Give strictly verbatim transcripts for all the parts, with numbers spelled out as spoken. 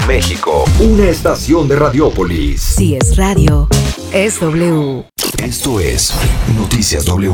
México, una estación de Radiópolis. Si es radio, es W. Esto es Noticias W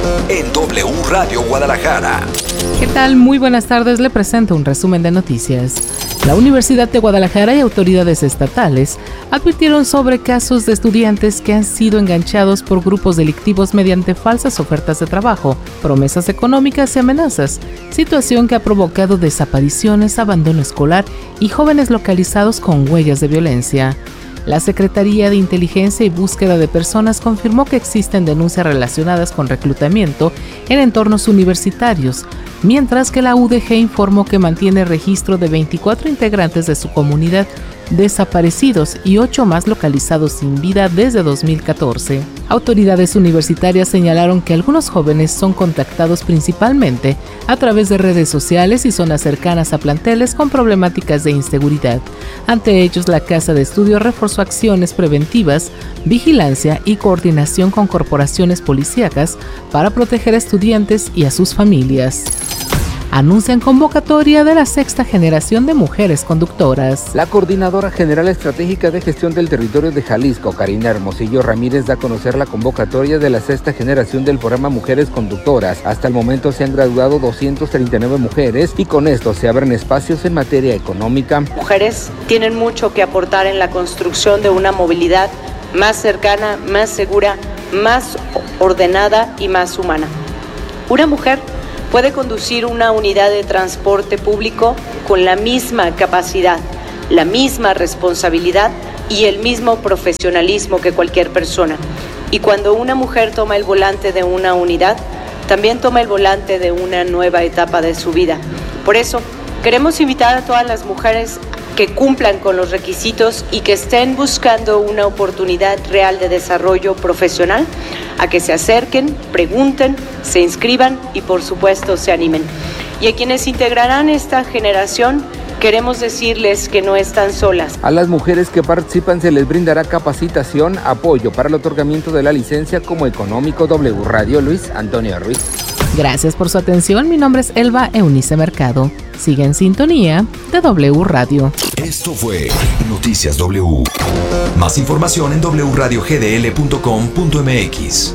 en W Radio Guadalajara. ¿Qué tal? Muy buenas tardes, le presento un resumen de noticias. La Universidad de Guadalajara y autoridades estatales advirtieron sobre casos de estudiantes que han sido enganchados por grupos delictivos mediante falsas ofertas de trabajo, promesas económicas y amenazas, situación que ha provocado desapariciones, abandono escolar y jóvenes localizados con huellas de violencia. La Secretaría de Inteligencia y Búsqueda de Personas confirmó que existen denuncias relacionadas con reclutamiento en entornos universitarios, mientras que la U D G informó que mantiene registro de veinticuatro integrantes de su comunidad desaparecidos y ocho más localizados sin vida desde dos mil catorce. Autoridades universitarias señalaron que algunos jóvenes son contactados principalmente a través de redes sociales y zonas cercanas a planteles con problemáticas de inseguridad. Ante ellos, la Casa de Estudio reforzó acciones preventivas, vigilancia y coordinación con corporaciones policíacas para proteger a estudiantes y a sus familias. Anuncian convocatoria de la sexta generación de mujeres conductoras. La Coordinadora General Estratégica de Gestión del Territorio de Jalisco, Karina Hermosillo Ramírez, da a conocer la convocatoria de la sexta generación del programa Mujeres Conductoras. Hasta el momento se han graduado doscientas treinta y nueve mujeres y con esto se abren espacios en materia económica. Mujeres tienen mucho que aportar en la construcción de una movilidad más cercana, más segura, más ordenada y más humana. Una mujer puede conducir una unidad de transporte público con la misma capacidad, la misma responsabilidad y el mismo profesionalismo que cualquier persona. Y cuando una mujer toma el volante de una unidad, también toma el volante de una nueva etapa de su vida. Por eso, queremos invitar a todas las mujeres que cumplan con los requisitos y que estén buscando una oportunidad real de desarrollo profesional, a que se acerquen, pregunten, se inscriban y por supuesto se animen. Y a quienes integrarán esta generación, queremos decirles que no están solas. A las mujeres que participan se les brindará capacitación, apoyo para el otorgamiento de la licencia como económico. W Radio, Luis Antonio Ruiz. Gracias por su atención, mi nombre es Elba Eunice Mercado. Sigue en sintonía de W Radio. Esto fue Noticias W. Más información en w radio g d l punto com punto m x.